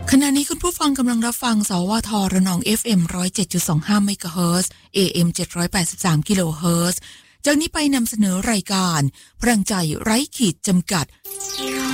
ขณะนี้คุณผู้ฟังกำลังรับฟังสวทระนอง FM 107.25 เมกะเฮิรตซ์ AM 783 กิโลเฮิรตซ์จากนี้ไปนำเสนอรายการพลังใจไร้ขีดจำกัด